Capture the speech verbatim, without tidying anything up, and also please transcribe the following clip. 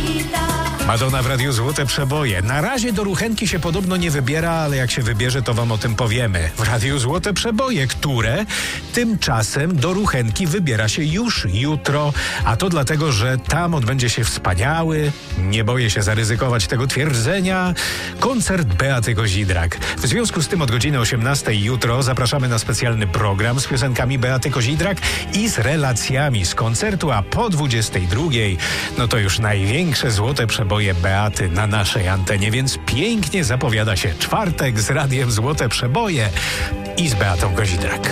Madonna w Radiu Złote Przeboje. Na razie do Ruchenki się podobno nie wybiera, ale jak się wybierze, to wam o tym powiemy. W Radiu Złote Przeboje, które tymczasem do Ruchenki wybiera się już jutro. A to dlatego, że tam odbędzie się wspaniały, nie boję się zaryzykować tego twierdzenia, koncert Beaty Kozidrak. W związku z tym od godziny osiemnastej jutro zapraszamy na specjalny program z piosenkami Beaty Kozidrak i z relacjami z koncertu, a po dwudziestej drugiej no to już największe Złote Przeboje Beaty na naszej antenie, więc pięknie zapowiada się czwartek z Radiem Złote Przeboje i z Beatą Kozidrak.